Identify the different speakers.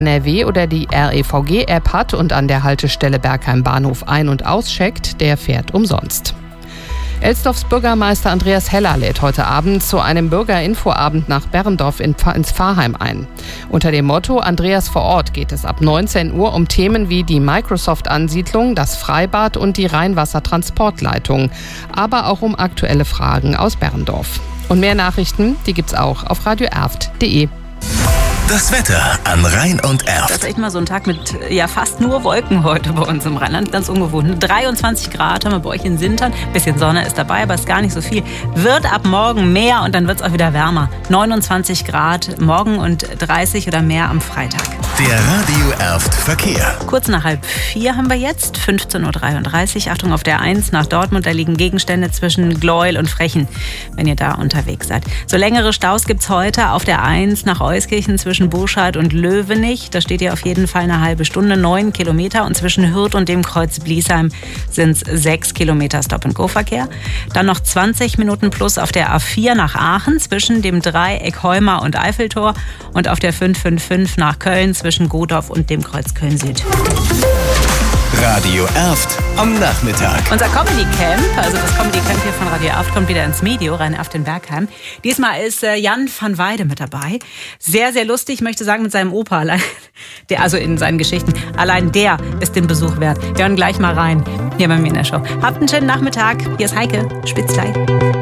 Speaker 1: NRW oder die REVG-App hat und an der Haltestelle Bergheim Bahnhof ein- und auscheckt, der fährt umsonst. Elsdorfs Bürgermeister Andreas Heller lädt heute Abend zu einem Bürgerinfoabend nach Berndorf ins Pfarrheim ein. Unter dem Motto Andreas vor Ort geht es ab 19 Uhr um Themen wie die Microsoft-Ansiedlung, das Freibad und die Rheinwassertransportleitung, aber auch um aktuelle Fragen aus Berndorf. Und mehr Nachrichten, die gibt's auch auf radioerft.de.
Speaker 2: Das Wetter an Rhein und Erft.
Speaker 3: Das ist echt mal so ein Tag mit fast nur Wolken heute bei uns im Rheinland. Ganz ungewohnt. 23 Grad haben wir bei euch in Sintern. Bisschen Sonne ist dabei, aber ist gar nicht so viel. Wird ab morgen mehr und dann wird es auch wieder wärmer. 29 Grad morgen und 30 oder mehr am Freitag.
Speaker 2: Der Radio Erft Verkehr.
Speaker 3: Kurz nach 3:30 haben wir jetzt, 15.33 Uhr. Achtung auf der 1 nach Dortmund, da liegen Gegenstände zwischen Gleuel und Frechen, wenn ihr da unterwegs seid. So längere Staus gibt's heute auf der 1 nach Euskirchen zwischen Burscheid und Löwenich. Da steht ihr auf jeden Fall eine halbe Stunde, 9 Kilometer. Und zwischen Hürth und dem Kreuz Bliesheim sind es 6 Kilometer Stop-and-Go-Verkehr. Dann noch 20 Minuten plus auf der A4 nach Aachen zwischen dem Dreieck Heuma und Eiffeltor. Und auf der 555 nach Köln zwischen Godorf und dem Kreuz Köln-Süd.
Speaker 2: Radio Erft am Nachmittag.
Speaker 3: Unser Comedy Camp, also das Comedy Camp hier von Radio Erft, kommt wieder ins Medio, Rhein Erft in Bergheim. Diesmal ist Jan van Weide mit dabei. Sehr, sehr lustig, möchte sagen, mit seinem Opa allein, also in seinen Geschichten. Allein der ist den Besuch wert. Wir hören gleich mal rein, hier bei mir in der Show. Habt einen schönen Nachmittag. Hier ist Heike Spitzlei.